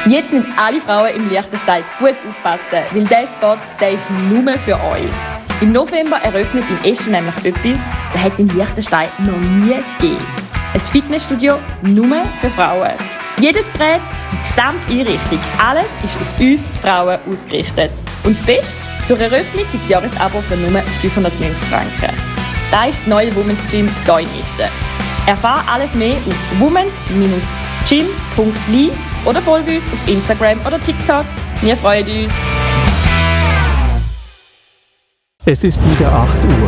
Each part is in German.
Jetzt müssen alle Frauen im Liechtenstein gut aufpassen, weil dieser Spot, der ist nur für euch. Im November eröffnet in Eschen nämlich etwas, das hat es in Liechtenstein noch nie gegeben. Ein Fitnessstudio nur für Frauen. Jedes Gerät, die gesamte Einrichtung, alles ist auf uns Frauen ausgerichtet. Und das Beste, zur Eröffnung gibt es Jahresabo für nur 590 Franken. Das ist das neue Women's Gym hier in Eschen. Erfahre alles mehr auf womens-gym.li oder folge uns auf Instagram oder TikTok. Wir freuen uns. Es ist wieder 8 Uhr.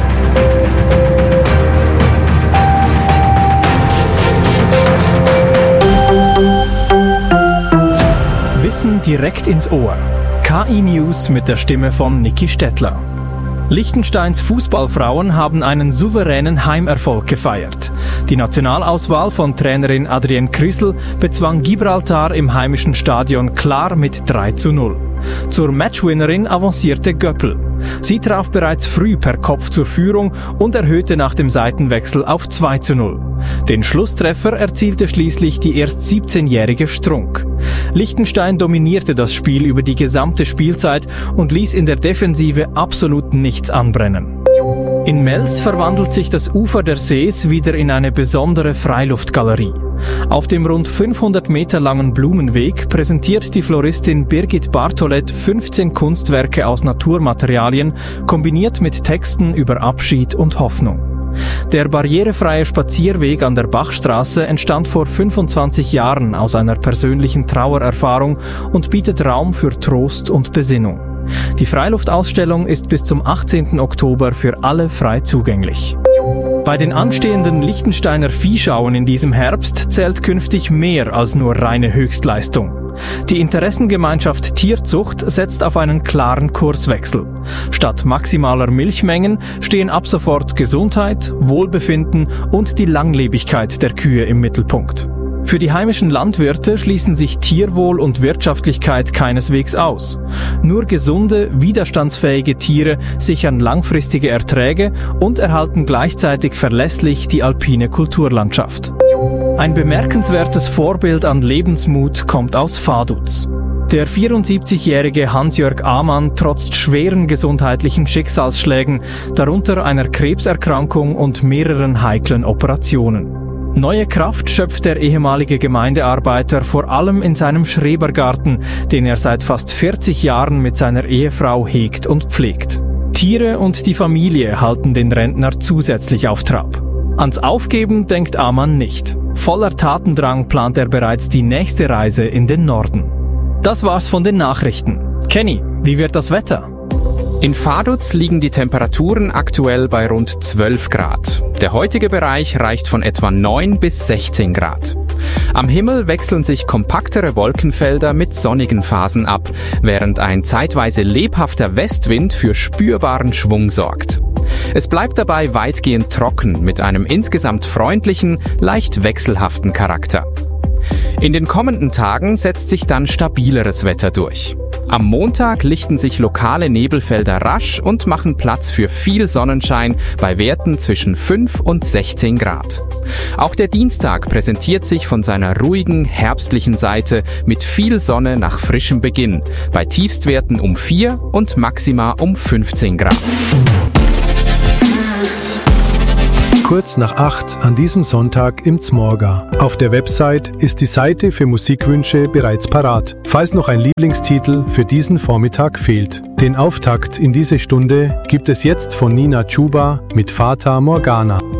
Wissen direkt ins Ohr. KI News mit der Stimme von Niki Stettler. Liechtensteins Fußballfrauen haben einen souveränen Heimerfolg gefeiert. Die Nationalauswahl von Trainerin Adrienne Krüssel bezwang Gibraltar im heimischen Stadion klar mit 3:0. Zur Matchwinnerin avancierte Göppel. Sie traf bereits früh per Kopf zur Führung und erhöhte nach dem Seitenwechsel auf 2:0. Den Schlusstreffer erzielte schließlich die erst 17-jährige Strunk. Liechtenstein dominierte das Spiel über die gesamte Spielzeit und ließ in der Defensive absolut nichts anbrennen. In Mels verwandelt sich das Ufer der Sees wieder in eine besondere Freiluftgalerie. Auf dem rund 500 Meter langen Blumenweg präsentiert die Floristin Birgit Bartolet 15 Kunstwerke aus Naturmaterialien, kombiniert mit Texten über Abschied und Hoffnung. Der barrierefreie Spazierweg an der Bachstraße entstand vor 25 Jahren aus einer persönlichen Trauererfahrung und bietet Raum für Trost und Besinnung. Die Freiluftausstellung ist bis zum 18. Oktober für alle frei zugänglich. Bei den anstehenden Liechtensteiner Viehschauen in diesem Herbst zählt künftig mehr als nur reine Höchstleistung. Die Interessengemeinschaft Tierzucht setzt auf einen klaren Kurswechsel. Statt maximaler Milchmengen stehen ab sofort Gesundheit, Wohlbefinden und die Langlebigkeit der Kühe im Mittelpunkt. Für die heimischen Landwirte schließen sich Tierwohl und Wirtschaftlichkeit keineswegs aus. Nur gesunde, widerstandsfähige Tiere sichern langfristige Erträge und erhalten gleichzeitig verlässlich die alpine Kulturlandschaft. Ein bemerkenswertes Vorbild an Lebensmut kommt aus Vaduz. Der 74-jährige Hans-Jörg Amann trotzt schweren gesundheitlichen Schicksalsschlägen, darunter einer Krebserkrankung und mehreren heiklen Operationen. Neue Kraft schöpft der ehemalige Gemeindearbeiter vor allem in seinem Schrebergarten, den er seit fast 40 Jahren mit seiner Ehefrau hegt und pflegt. Tiere und die Familie halten den Rentner zusätzlich auf Trab. Ans Aufgeben denkt Amann nicht. Voller Tatendrang plant er bereits die nächste Reise in den Norden. Das war's von den Nachrichten. Kenny, wie wird das Wetter? In Vaduz liegen die Temperaturen aktuell bei rund 12 Grad. Der heutige Bereich reicht von etwa 9 bis 16 Grad. Am Himmel wechseln sich kompaktere Wolkenfelder mit sonnigen Phasen ab, während ein zeitweise lebhafter Westwind für spürbaren Schwung sorgt. Es bleibt dabei weitgehend trocken mit einem insgesamt freundlichen, leicht wechselhaften Charakter. In den kommenden Tagen setzt sich dann stabileres Wetter durch. Am Montag lichten sich lokale Nebelfelder rasch und machen Platz für viel Sonnenschein bei Werten zwischen 5 und 16 Grad. Auch der Dienstag präsentiert sich von seiner ruhigen, herbstlichen Seite mit viel Sonne nach frischem Beginn, bei Tiefstwerten um 4 und Maxima um 15 Grad. Kurz nach 8 an diesem Sonntag im Zmorga. Auf der Website ist die Seite für Musikwünsche bereits parat, falls noch ein Lieblingstitel für diesen Vormittag fehlt. Den Auftakt in diese Stunde gibt es jetzt von Nina Chuba mit Fata Morgana.